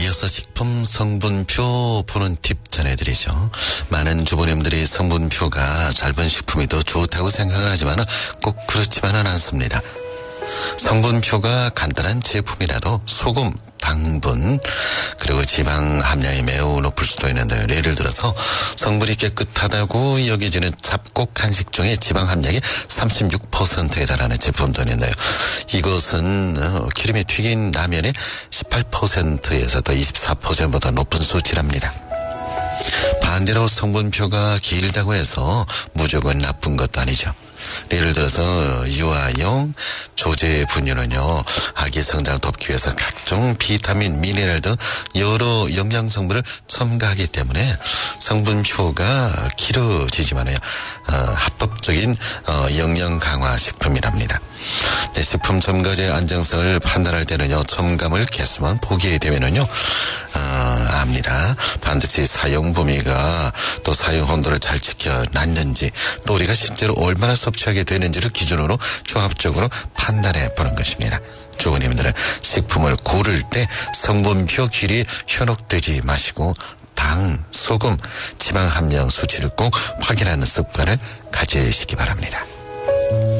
이어서 식품 성분표 보는 팁 전해드리죠. 많은 주부님들이 성분표가 짧은 식품이 더 좋다고 생각을 하지만 꼭 그렇지만은 않습니다. 성분표가 간단한 제품이라도 소금, 당분, 그리고 지방 함량이 매우 높을 수도 있는데요. 예를 들어서 성분이 깨끗하다고 여겨지는 잡곡 간식 중에 지방 함량이 36%에 달하는 제품도 있는데요. 이것은 기름에 튀긴 라면의 18%에서 더 24%보다 높은 수치랍니다. 반대로 성분표가 길다고 해서 무조건 나쁜 것도 아니죠. 예를 들어서 유아용 조제 분유는요, 아기 성장을 돕기 위해서 각종 비타민, 미네랄 등 여러 영양 성분을 첨가하기 때문에 성분표가 길어지지만요, 합법적인 영양 강화 식품이랍니다. 식품 첨가제 안정성을 판단할 때는요, 첨가물 개수만 보게 되면은요, 압니다. 반드시 사용 범위가 또 사용 온도를 잘 지켜놨는지, 또 우리가 실제로 얼마나 섭취하게 되는지를 기준으로 종합적으로 판단해 보는 것입니다. 주부님들은 식품을 고를 때 성분표 길이 현혹되지 마시고 당, 소금, 지방 함량 수치를 꼭 확인하는 습관을 가지시기 바랍니다.